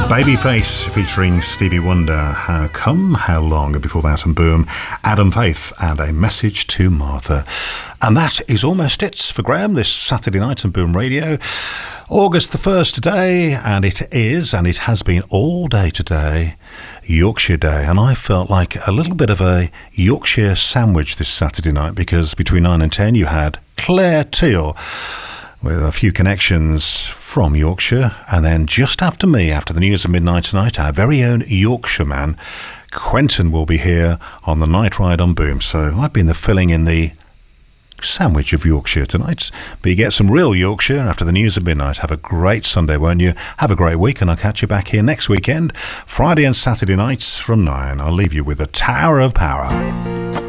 Babyface featuring Stevie Wonder, How Come, How Long, and before that, and boom, Adam Faith and A Message to Martha. And that is almost it for Graham this Saturday night on Boom Radio. August the 1st today, and it is, and it has been all day today, Yorkshire Day. And I felt like a little bit of a Yorkshire sandwich this Saturday night, because between 9 and 10 you had Claire Teal with a few connections from Yorkshire, and then just after me, after the news of midnight tonight, our very own Yorkshire man, Quentin, will be here on the Night Ride on Boom. So I've been the filling in the sandwich of Yorkshire tonight, but you get some real Yorkshire after the news of midnight. Have a great Sunday, won't you? Have a great week, and I'll catch you back here next weekend, Friday and Saturday nights from 9. I'll leave you with the Tower of Power.